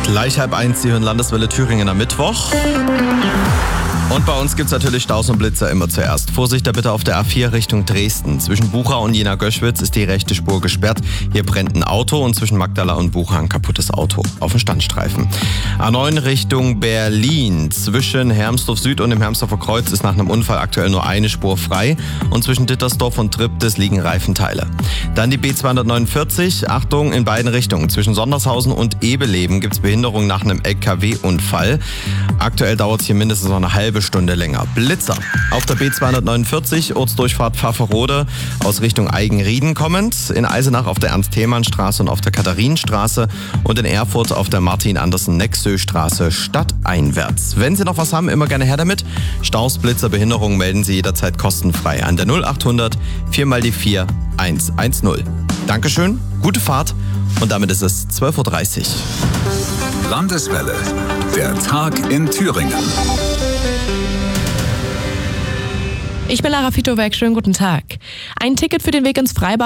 Gleich 12:30, Sie hören Landeswelle Thüringen am Mittwoch. Und bei uns gibt es natürlich Staus und Blitzer immer zuerst. Vorsicht da bitte auf der A4 Richtung Dresden. Zwischen Bucha und Jena-Göschwitz ist die rechte Spur gesperrt. Hier brennt ein Auto und zwischen Magdala und Bucha ein kaputtes Auto auf dem Standstreifen. A9 Richtung Berlin. Zwischen Hermsdorf Süd und dem Hermsdorfer Kreuz ist nach einem Unfall aktuell nur eine Spur frei. Und zwischen Dittersdorf und Triptis liegen Reifenteile. Dann die B249. Achtung in beiden Richtungen. Zwischen Sondershausen und Ebeleben gibt es Behinderung nach einem LKW-Unfall. Aktuell dauert es hier mindestens noch eine halbe Stunde länger. Blitzer auf der B249, Ortsdurchfahrt Pfafferode aus Richtung Eigenrieden kommend, in Eisenach auf der Ernst-Thälmann-Straße und auf der Katharinenstraße und in Erfurt auf der Martin-Andersen-Nexö-Straße stadteinwärts. Wenn Sie noch was haben, immer gerne her damit. Staus, Blitzer, Behinderungen melden Sie jederzeit kostenfrei an der 0800 4x4 110. Dankeschön, gute Fahrt und damit ist es 12:30 Uhr. Landeswelle, der Tag in Thüringen. Ich bin Lara Fitowerk, schönen guten Tag. Ein Ticket für den Weg ins Freibad